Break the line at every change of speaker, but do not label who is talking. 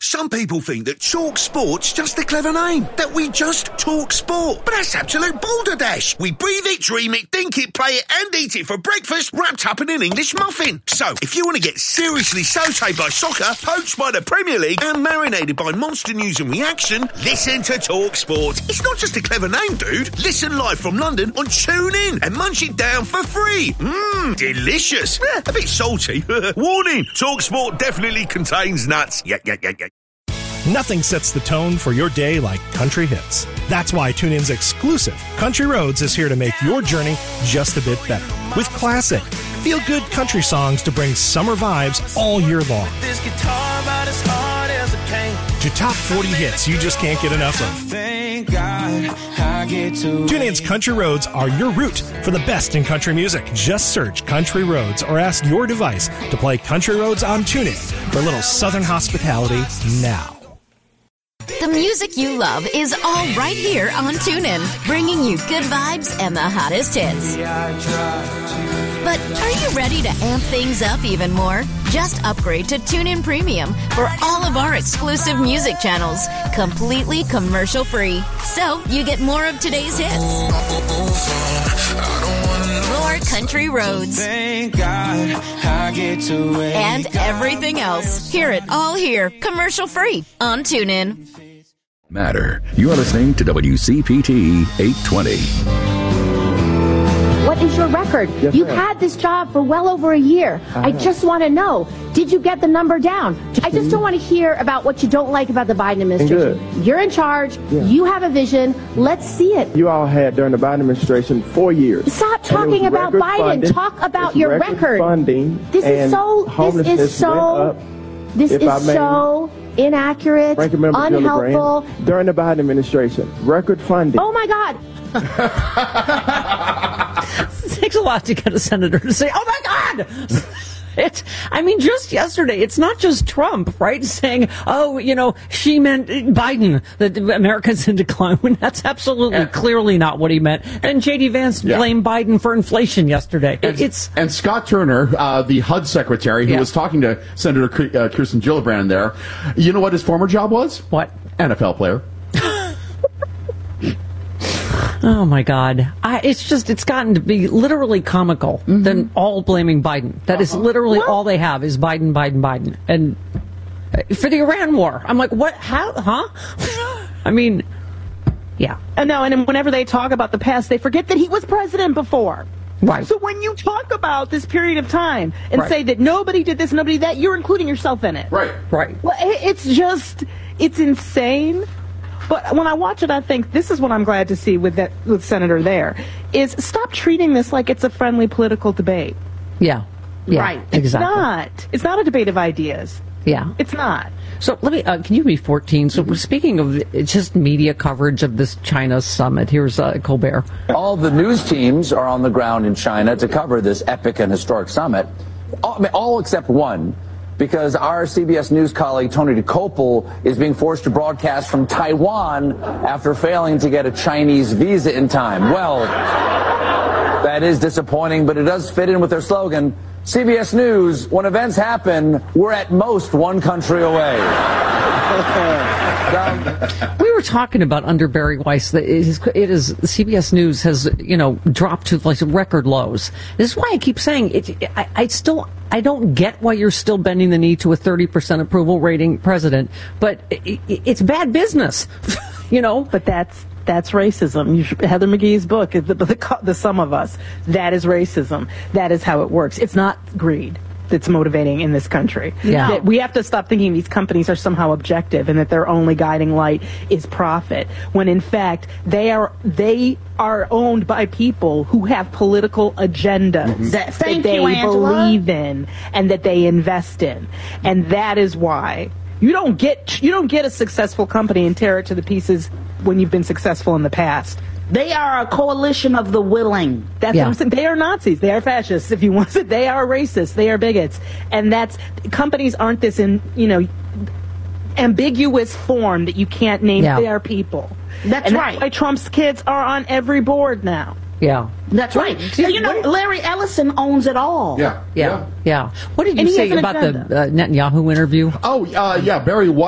Some people think that Talk Sport's just a clever name, that we just talk sport. But that's absolute balderdash. We breathe it, dream it, think it, play it, and eat it for breakfast, wrapped up in an English muffin. So, if you want to get seriously sautéed by soccer, poached by the Premier League, and marinated by monster news and reaction, listen to Talk Sport. It's not just a clever name, dude. Listen live from London on TuneIn and munch it down for free. Delicious. A bit salty. Warning, Talk Sport definitely contains nuts. Yeah.
Nothing sets the tone for your day like country hits. That's why TuneIn's exclusive Country Roads is here to make your journey just a bit better. With classic, feel-good country songs to bring summer vibes all year long. To top 40 hits you just can't get enough of. TuneIn's Country Roads are your route for the best in country music. Just search Country Roads or ask your device to play Country Roads on TuneIn for a little southern hospitality now.
The music you love is all right here on TuneIn, bringing you good vibes and the hottest hits. But are you ready to amp things up even more? Just upgrade to TuneIn Premium for all of our exclusive music channels, completely commercial-free. So you get more of today's hits. More country roads. And everything else. Hear it all here, commercial-free on TuneIn.
Matter. You are listening to WCPT 820.
What is your record?
Yes,
You've
ma'am.
had this job for well over a year. I just want to know, did you get the number down? I just don't want to hear about what you don't like about the Biden administration. You're in charge.
Yeah.
You have a vision. Let's see it.
You all had during the Biden administration 4 years.
Stop talking about
record
Biden.
funding.
Talk about
It's
your
record
record.
Funding
This is
and
so
homelessness went up.
This
If
is
I may,
so inaccurate,
Ranking Member
unhelpful.
Gillibrand, during the Biden administration, record funding.
Oh my God.
It takes a lot to get a senator to say, "Oh my God!" Just yesterday, it's not just Trump, right? Saying, "Oh, she meant Biden, that America's in decline." When that's absolutely clearly not what he meant. And J.D. Vance blamed Biden for inflation yesterday.
And Scott Turner, the HUD secretary, who was talking to Senator Kirsten Gillibrand there, you know what his former job was?
What?
NFL player.
Oh my God. It's gotten to be literally comical than all blaming Biden. That is literally all they have is Biden. And for the Iran war, I'm like, what? How? Huh? I mean, yeah.
No, and whenever they talk about the past, they forget that he was president before.
Right.
So when you talk about this period of time and say that nobody did this, nobody did that, you're including yourself in it.
Right.
Well, it's insane. But when I watch it, I think this is what I'm glad to see with Senator there, is stop treating this like it's a friendly political debate.
Yeah.
Right.
Exactly.
It's not a debate of ideas.
Yeah.
It's not.
So let me, can you be 14? So speaking of just media coverage of this China summit, here's Colbert.
All the news teams are on the ground in China to cover this epic and historic summit. All except one. Because our CBS News colleague Tony DeCopel is being forced to broadcast from Taiwan after failing to get a Chinese visa in time. Well, that is disappointing, but it does fit in with their slogan, CBS News, when events happen, we're at most one country away.
We were talking about under Barry Weiss that CBS News has dropped to like record lows. This is why I keep saying it. I don't get why you're still bending the knee to a 30% approval rating president, but it's bad business,
But that's racism. Heather McGhee's book, the Sum of Us, that is racism. That is how it works. It's not greed that's motivating in this country.
Yeah.
That we have to stop thinking these companies are somehow objective and that their only guiding light is profit, when in fact they are owned by people who have political agendas that they believe in and that they invest in. And that is why you don't get a successful company and tear it to the pieces when you've been successful in the past.
They are a coalition of the willing.
That's what I'm saying. They are Nazis. They are fascists. If you want to, they are racists. They are bigots. And companies aren't this ambiguous form that you can't name their people.
That's right.
That's why Trump's kids are on every board now.
Yeah.
That's right. Larry Ellison owns it all.
Yeah. What did you say about the Netanyahu interview?
Oh, Barry Weiss.